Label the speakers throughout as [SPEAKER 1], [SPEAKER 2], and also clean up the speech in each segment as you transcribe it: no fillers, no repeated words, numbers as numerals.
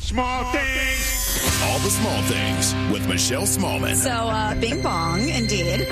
[SPEAKER 1] small things.
[SPEAKER 2] All the small things with Michelle Smallman.
[SPEAKER 3] So, bing bong, indeed.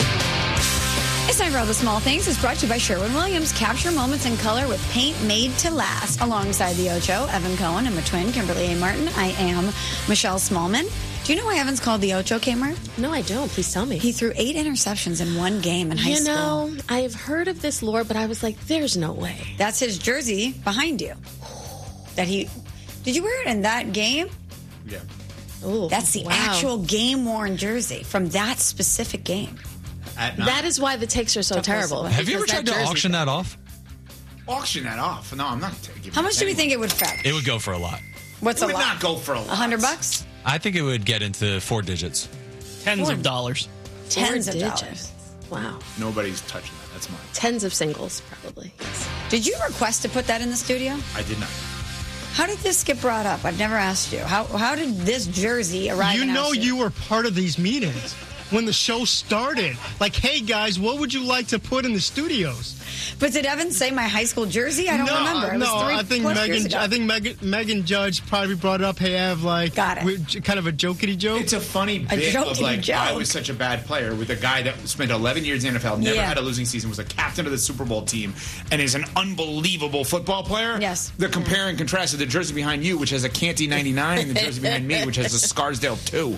[SPEAKER 3] It's time for All the Small Things. It's brought to you by Sherwin-Williams. Capture moments in color with paint made to last. Alongside the Ocho, Evan Cohen, and my twin, Kimberly A. Martin, I am Michelle Smallman. Do you know why Evan's called the Ocho, Kmart?
[SPEAKER 4] No, I don't. Please tell me.
[SPEAKER 3] He threw 8 interceptions in one game in high school.
[SPEAKER 4] You know, I've heard of this lore, but I was like, there's no way.
[SPEAKER 3] That's his jersey behind you. Did you wear it in that game?
[SPEAKER 1] Yeah.
[SPEAKER 4] Ooh,
[SPEAKER 3] That's the actual game-worn jersey from that specific game.
[SPEAKER 4] That is why the takes are so terrible.
[SPEAKER 5] Have you ever tried to auction that off?
[SPEAKER 1] Auction that off? No, I'm not taking.
[SPEAKER 3] How much do we think it would fetch?
[SPEAKER 5] It would go for a lot.
[SPEAKER 3] What's
[SPEAKER 1] It
[SPEAKER 3] a
[SPEAKER 1] would
[SPEAKER 3] lot?
[SPEAKER 1] not go for a lot.
[SPEAKER 3] $100?
[SPEAKER 5] I think it would get into 4 digits.
[SPEAKER 6] Tens of dollars.
[SPEAKER 3] Tens of
[SPEAKER 4] digits.
[SPEAKER 3] dollars.
[SPEAKER 4] Wow.
[SPEAKER 1] Nobody's touching that. That's mine.
[SPEAKER 4] Tens of singles, probably.
[SPEAKER 3] Did you request to put that in the studio?
[SPEAKER 1] I did not.
[SPEAKER 3] How did this get brought up? I've never asked you. How did this jersey arrive
[SPEAKER 6] You
[SPEAKER 3] in our
[SPEAKER 6] know
[SPEAKER 3] studio?
[SPEAKER 6] you were part of these meetings when the show started. Like, hey, guys, what would you like to put in the studios?
[SPEAKER 3] But did Evan say my high school jersey? I don't remember. It was
[SPEAKER 6] No,
[SPEAKER 3] 3+ years ago.
[SPEAKER 6] I think Megan Judge probably brought it up. Hey, I have
[SPEAKER 3] Got it.
[SPEAKER 6] kind of a jokety joke.
[SPEAKER 1] It's a funny bit of like I was such a bad player with a guy that spent 11 years in the NFL, never had a losing season, was a captain of the Super Bowl team, and is an unbelievable football player.
[SPEAKER 3] Yes.
[SPEAKER 1] The compare and contrast of the jersey behind you, which has a Canty 99, and the jersey behind me, which has a Scarsdale 2.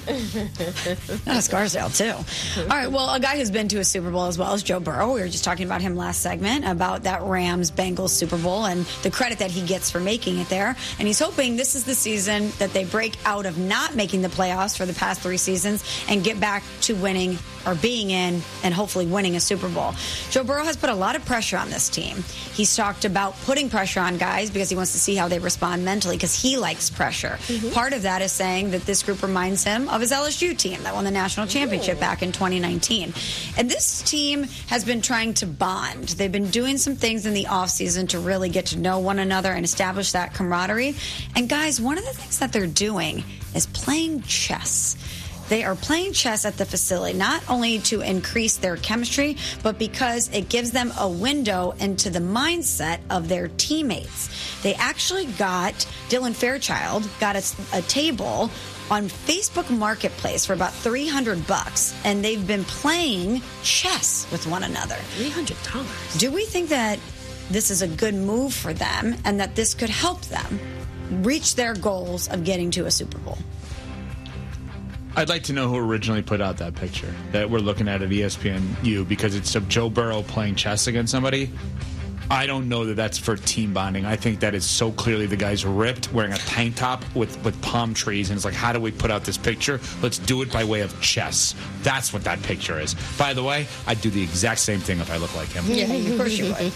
[SPEAKER 3] Not a Scarsdale, too. All right, well, a guy who's been to a Super Bowl as well as Joe Burrow. We were just talking about him last segment, about that Rams-Bengals Super Bowl and the credit that he gets for making it there. And he's hoping this is the season that they break out of not making the playoffs for the past 3 seasons and get back to winning or being in and hopefully winning a Super Bowl. Joe Burrow has put a lot of pressure on this team. He's talked about putting pressure on guys because he wants to see how they respond mentally because he likes pressure. Part of that is saying that this group reminds him of his LSU team that won the national championship back in 2019. And this team has been trying to bond. They've been doing some things in the offseason to really get to know one another and establish that camaraderie. And guys, one of the things that they're doing is playing chess. They are playing chess at the facility, not only to increase their chemistry, but because it gives them a window into the mindset of their teammates. They actually got, Dylan Fairchild got a table on Facebook Marketplace for about $300, and they've been playing chess with one another.
[SPEAKER 4] $300.
[SPEAKER 3] Do we think that this is a good move for them and that this could help them reach their goals of getting to a Super Bowl?
[SPEAKER 1] I'd like to know who originally put out that picture that we're looking at ESPNU because it's of Joe Burrow playing chess against somebody. I don't know that that's for team bonding. I think that is so clearly the guy's ripped, wearing a tank top with palm trees, and it's like, how do we put out this picture? Let's do it by way of chess. That's what that picture is. By the way, I'd do the exact same thing if I looked like him.
[SPEAKER 3] Yeah, of course you would.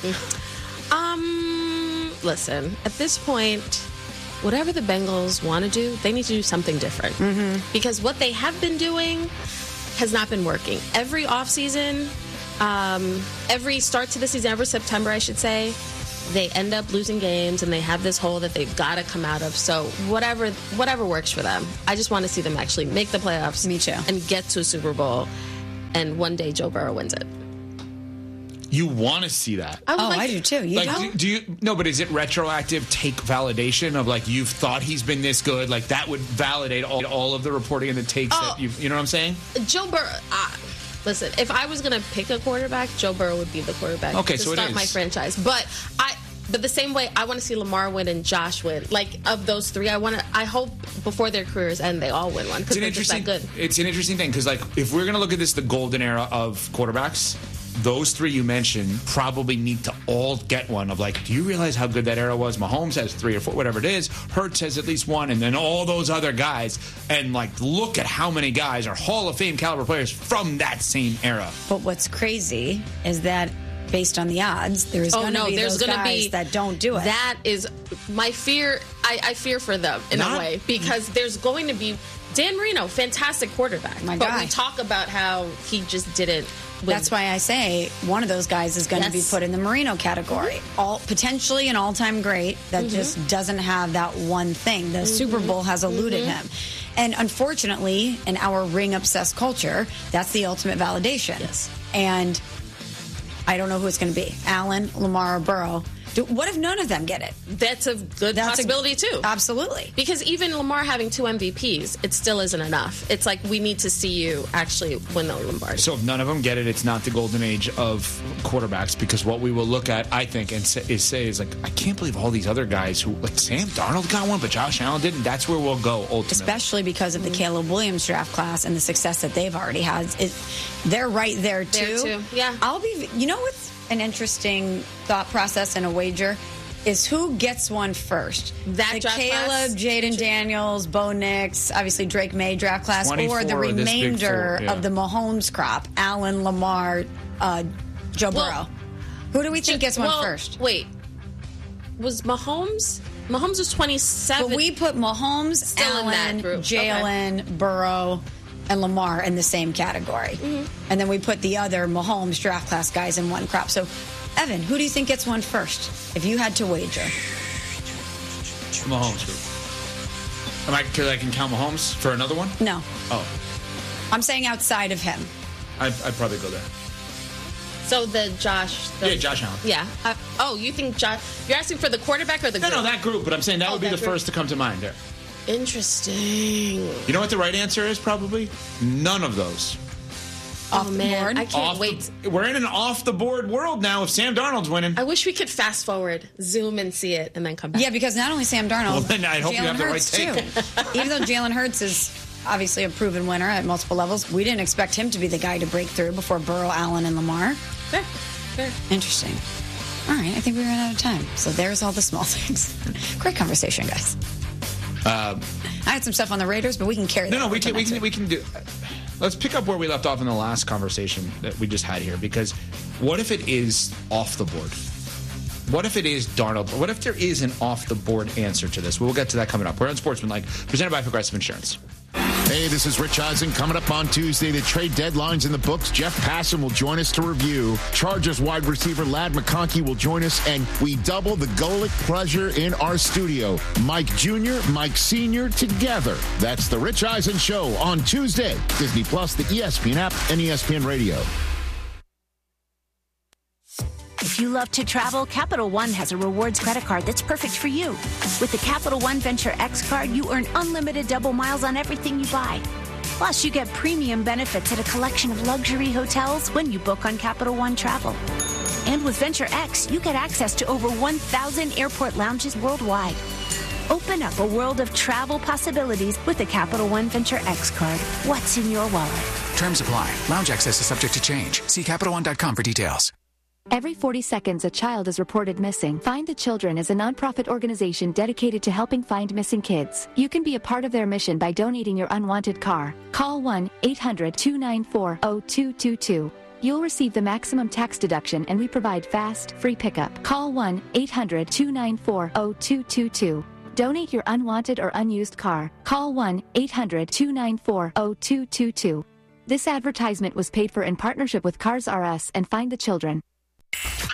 [SPEAKER 4] Listen, at this point, whatever the Bengals want to do, they need to do something different. Because what they have been doing has not been working. Every offseason, every start to the season, every September, I should say, they end up losing games and they have this hole that they've got to come out of. So whatever works for them. I just want to see them actually make the playoffs.
[SPEAKER 3] Me too.
[SPEAKER 4] And get to a Super Bowl. And one day Joe Burrow wins it.
[SPEAKER 1] You want to see that?
[SPEAKER 3] I do too. You don't?
[SPEAKER 1] Do you? No, but is it retroactive take validation of like you've thought he's been this good? Like that would validate all of the reporting and the takes that you know what I'm saying?
[SPEAKER 4] Joe Burrow. Listen, if I was going to pick a quarterback, Joe Burrow would be the quarterback.
[SPEAKER 1] Okay,
[SPEAKER 4] to
[SPEAKER 1] so it
[SPEAKER 4] start
[SPEAKER 1] is.
[SPEAKER 4] my franchise. But the same way I want to see Lamar win and Josh win. Like of those 3, I hope before their careers end, they all win one because they're just that good.
[SPEAKER 1] It's an interesting thing because like if we're going to look at this, the golden era of quarterbacks. Those 3 you mentioned probably need to all get one of like, do you realize how good that era was? Mahomes has 3 or 4, whatever it is. Hurts has at least 1, and then all those other guys. And like, look at how many guys are Hall of Fame caliber players from that same era.
[SPEAKER 3] But what's crazy is that based on the odds, there's going to be those guys that don't do it.
[SPEAKER 4] That is my fear. I fear for them in a way because there's going to be Dan Marino, fantastic quarterback.
[SPEAKER 3] My
[SPEAKER 4] but
[SPEAKER 3] guy.
[SPEAKER 4] we talk about how he just didn't.
[SPEAKER 3] That's why I say one of those guys is going to be put in the Marino category. Potentially an all-time great that just doesn't have that one thing. The Super Bowl has eluded him. And unfortunately, in our ring-obsessed culture, that's the ultimate validation.
[SPEAKER 4] Yes.
[SPEAKER 3] And I don't know who it's going to be, Allen, Lamar, or Burrow. What if none of them get it?
[SPEAKER 4] That's a good possibility too.
[SPEAKER 3] Absolutely.
[SPEAKER 4] Because even Lamar having 2 MVPs, it still isn't enough. It's like, we need to see you actually win the Lombardi.
[SPEAKER 1] So if none of them get it, it's not the golden age of quarterbacks, because what we will look at, I think, and say is like, I can't believe all these other guys who, like Sam Darnold got one, but Josh Allen didn't. That's where we'll go ultimately.
[SPEAKER 3] Especially because of the Caleb Williams draft class and the success that they've already had. They're right there too.
[SPEAKER 4] Yeah.
[SPEAKER 3] You know what's an interesting thought process and a wager is who gets one first.
[SPEAKER 4] That
[SPEAKER 3] the
[SPEAKER 4] draft
[SPEAKER 3] Caleb,
[SPEAKER 4] class?
[SPEAKER 3] Jaden Daniels, Bo Nix, obviously Drake May draft class, or the
[SPEAKER 1] 24 of this big
[SPEAKER 3] remainder
[SPEAKER 1] four, yeah.
[SPEAKER 3] of the Mahomes crop, Allen, Lamar, Joe Burrow. Who do we think gets one first?
[SPEAKER 4] Wait. Was Mahomes? Mahomes was 27.
[SPEAKER 3] But we put Mahomes,
[SPEAKER 4] Still in that
[SPEAKER 3] Allen,
[SPEAKER 4] group.
[SPEAKER 3] Jalen, Burrow, and Lamar in the same category. And then we put the other Mahomes draft class guys in one crop. So, Evan, who do you think gets one first if you had to wager?
[SPEAKER 1] Mahomes group. Because I can count Mahomes for another one?
[SPEAKER 3] No.
[SPEAKER 1] Oh,
[SPEAKER 3] I'm saying outside of him.
[SPEAKER 1] I'd probably go there.
[SPEAKER 4] So Josh
[SPEAKER 1] Allen.
[SPEAKER 4] Yeah. You think Josh? You're asking for the quarterback or the group?
[SPEAKER 1] No, that group, but I'm saying that would be the first to come to mind there.
[SPEAKER 4] Interesting.
[SPEAKER 1] You know what the right answer is, probably? None of those.
[SPEAKER 3] Off the board?
[SPEAKER 4] I can't wait.
[SPEAKER 1] We're in an off-the-board world now if Sam Darnold's winning.
[SPEAKER 4] I wish we could fast forward, zoom and see it, and then come back.
[SPEAKER 3] Yeah, because not only Sam Darnold,
[SPEAKER 1] Well, then I hope you have the right take.
[SPEAKER 3] too. Even though Jalen Hurts is obviously a proven winner at multiple levels, we didn't expect him to be the guy to break through before Burrow, Allen, and Lamar.
[SPEAKER 4] Fair.
[SPEAKER 3] Interesting. All right, I think we ran out of time. So there's all the small things. Great conversation, guys. I had some stuff on the Raiders, but we can carry that.
[SPEAKER 1] No,
[SPEAKER 3] over
[SPEAKER 1] we
[SPEAKER 3] till next
[SPEAKER 1] can
[SPEAKER 3] week.
[SPEAKER 1] do. Let's pick up where we left off in the last conversation that we just had here. Because what if it is off the board? What if it is Darnold? What if there is an off the board answer to this? We'll get to that coming up. We're on Sportsmanlike, presented by Progressive Insurance.
[SPEAKER 2] Hey, this is Rich Eisen. Coming up on Tuesday, the trade deadline's in the books. Jeff Passan will join us to review. Chargers wide receiver Ladd McConkey will join us, and we double the Golic pleasure in our studio. Mike Jr., Mike Sr. together. That's the Rich Eisen Show on Tuesday. Disney Plus, the ESPN app, and ESPN Radio.
[SPEAKER 7] If you love to travel, Capital One has a rewards credit card that's perfect for you. With the Capital One Venture X card, you earn unlimited double miles on everything you buy. Plus, you get premium benefits at a collection of luxury hotels when you book on Capital One Travel. And with Venture X, you get access to over 1,000 airport lounges worldwide. Open up a world of travel possibilities with the Capital One Venture X card. What's in your wallet?
[SPEAKER 8] Terms apply. Lounge access is subject to change. See CapitalOne.com for details.
[SPEAKER 9] Every 40 seconds, a child is reported missing. Find the Children is a nonprofit organization dedicated to helping find missing kids. You can be a part of their mission by donating your unwanted car. Call 1-800-294-0222. You'll receive the maximum tax deduction, and we provide fast, free pickup. Call 1-800-294-0222. Donate your unwanted or unused car. Call 1-800-294-0222. This advertisement was paid for in partnership with Cars R Us and Find the Children.